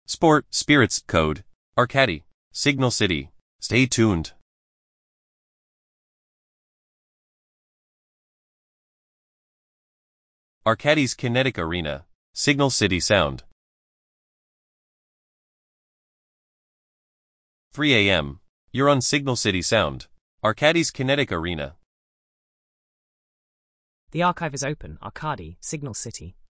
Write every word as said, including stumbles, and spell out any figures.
Sport, Spirits, Code, Arcady, Signal City. Stay tuned. Arcady's Kinetic Arena, Signal City Sound. three A M You're on Signal City Sound, Arcady's Kinetic Arena. The archive is open, Arcady, Signal City.